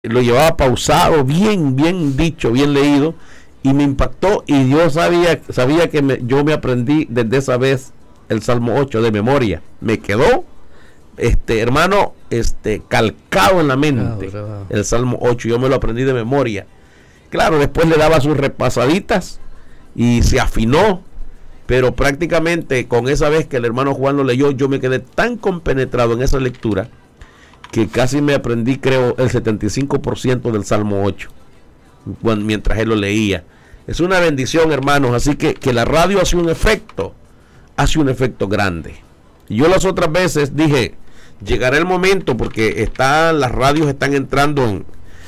lo llevaba pausado, bien dicho, bien leído, y me impactó, y yo sabía que yo me aprendí desde esa vez el Salmo 8 de memoria. Me quedó, hermano, calcado en la mente, el Salmo 8, yo me lo aprendí de memoria. Claro, después le daba sus repasaditas y se afinó, pero prácticamente con esa vez que el hermano Juan lo leyó, yo me quedé tan compenetrado en esa lectura que casi me aprendí, creo, el 75% del Salmo 8 mientras él lo leía. Es una bendición, hermanos, así que la radio hace un efecto grande. Y yo las otras veces dije, llegará el momento, porque las radios están entrando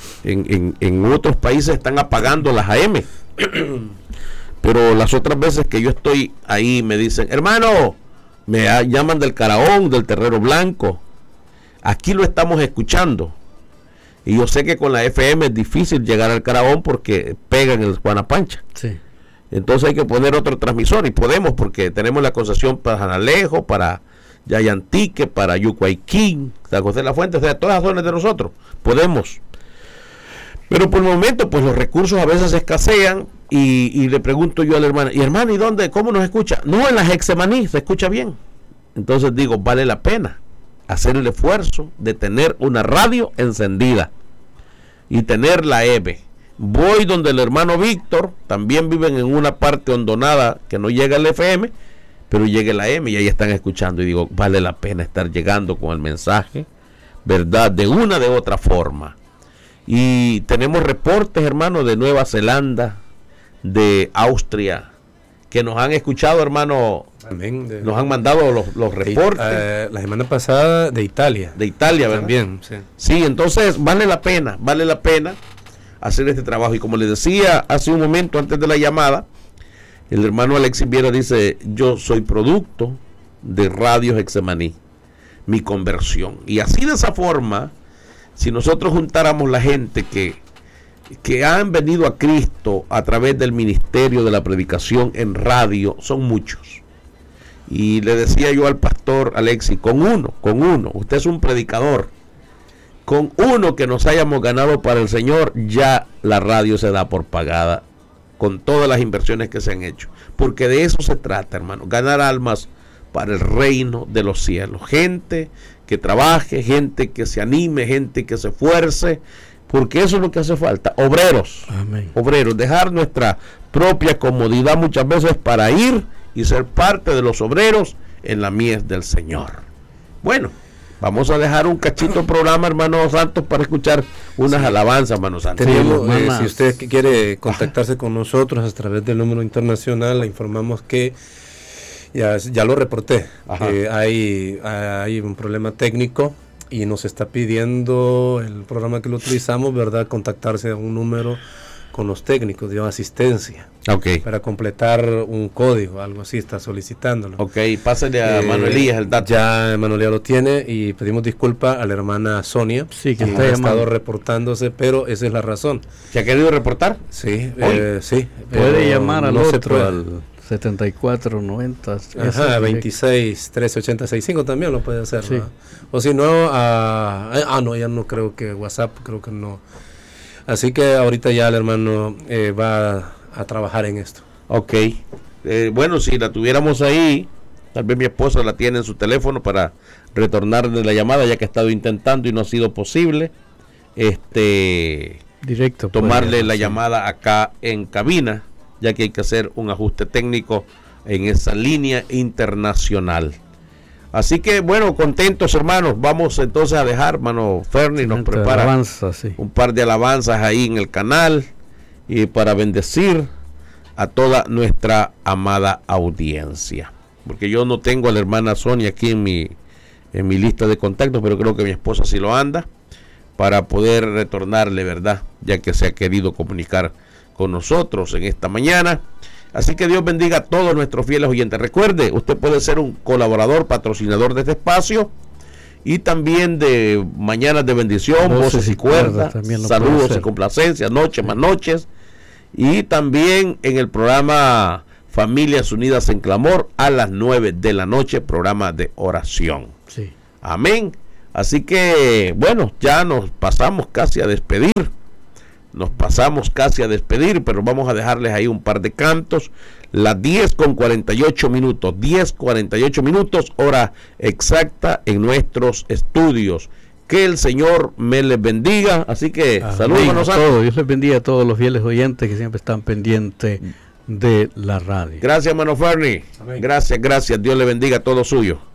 en otros países, están apagando las AM. Pero las otras veces que yo estoy ahí me dicen, hermano, me llaman del Caraón, del Terrero Blanco. Aquí lo estamos escuchando. Y yo sé que con la FM es difícil llegar al Caraón porque pegan el Juana Pancha. Sí. Entonces hay que poner otro transmisor, y podemos porque tenemos la concesión para Janalejo, para Yayantique, para Yucuayquín, San José de la Fuente, o sea, todas las zonas de nosotros. Podemos. Pero por el momento, pues los recursos a veces escasean, y le pregunto yo a la hermana, ¿y hermana, y dónde? ¿Cómo nos escucha? No, en la Hexemaní se escucha bien. Entonces digo, vale la pena hacer el esfuerzo de tener una radio encendida y tener la M. Voy donde el hermano Víctor, también viven en una parte hondonada que no llega el FM, pero llega la M y ahí están escuchando, y digo, vale la pena estar llegando con el mensaje, ¿verdad? De una de otra forma. Y tenemos reportes, hermano, de Nueva Zelanda, de Austria, que nos han escuchado, hermano. También nos han mandado los reportes. La semana pasada de Italia. De Italia, ¿verdad? También, sí. Sí, entonces vale la pena hacer este trabajo. Y como les decía hace un momento antes de la llamada, el hermano Alexis Viera dice, yo soy producto de Radio Hexemaní, mi conversión. Y así, de esa forma, si nosotros juntáramos la gente que han venido a Cristo a través del ministerio de la predicación en radio, son muchos. Y le decía yo al pastor Alexis, con uno, usted es un predicador, con uno que nos hayamos ganado para el Señor, ya la radio se da por pagada, con todas las inversiones que se han hecho, porque de eso se trata, hermano, ganar almas para el reino de los cielos, gente que trabaje, gente que se anime, gente que se esfuerce, porque eso es lo que hace falta, obreros. Amén. Obreros, dejar nuestra propia comodidad muchas veces para ir y ser parte de los obreros en la mies del Señor. Bueno, vamos a dejar un cachito de programa, hermano Santos, para escuchar unas alabanzas, hermano Santos. Si usted quiere contactarse con nosotros a través del número internacional, le informamos que ya lo reporté. Hay un problema técnico y nos está pidiendo el programa que lo utilizamos, ¿verdad?, contactarse a un número con los técnicos de asistencia. Okay. Para completar un código, algo así, está solicitándolo. Ok, pásale a Manuelías el dato. Ya Manuelías lo tiene, y pedimos disculpas a la hermana Sonia, sí, que ha estado reportándose, pero esa es la razón. ¿Se ha querido reportar? Sí, sí. Puede llamar al otro, al 7490. 90. 26 13 80 65 también lo puede hacer. Sí. ¿No? O si no, no, ya no creo que WhatsApp, creo que no. Así que ahorita ya el hermano va a trabajar en esto. Ok. Bueno, si la tuviéramos ahí, tal vez mi esposa la tiene en su teléfono para retornarle la llamada, ya que ha estado intentando y no ha sido posible. Directo. Tomarle la llamada acá en cabina, ya que hay que hacer un ajuste técnico en esa línea internacional. Así que, bueno, contentos, hermanos. Vamos entonces a dejar, hermano Ferni nos prepara un par de alabanzas ahí en el canal, y para bendecir a toda nuestra amada audiencia. Porque yo no tengo a la hermana Sonia aquí en mi lista de contactos, pero creo que mi esposa sí lo anda, para poder retornarle, ¿verdad?, ya que se ha querido comunicar con nosotros en esta mañana. Así que Dios bendiga a todos nuestros fieles oyentes. Recuerde, usted puede ser un colaborador, patrocinador de este espacio, y también de Mañanas de Bendición, Voces y Cuerdas, saludos y complacencias, noches más noches, y también en el programa Familias Unidas en Clamor a las 9 de la noche, programa de oración. Sí. Amén. Así que, bueno, ya nos pasamos casi a despedir. Pero vamos a dejarles ahí un par de cantos. Las 10:48 minutos, 10:48 minutos, hora exacta en nuestros estudios. Que el Señor me les bendiga. Así que saludos a todos. Dios les bendiga a todos los fieles oyentes que siempre están pendientes de la radio. Gracias, hermano Fernie. Gracias. Dios le bendiga a todo suyo.